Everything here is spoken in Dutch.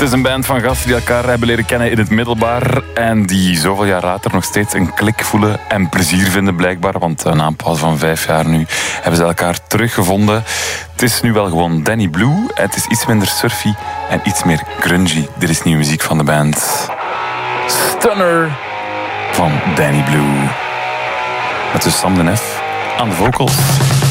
is een band van gasten die elkaar hebben leren kennen in het middelbaar en die zoveel jaar later nog steeds een klik voelen en plezier vinden blijkbaar, want na een pauze van 5 jaar nu hebben ze elkaar teruggevonden. Het is nu wel gewoon Danny Blue. Het is iets minder surfy en iets meer grungy. Dit is nieuwe muziek van de band Stunner van Danny Blue. Met dus Sam de Nef aan de vocals.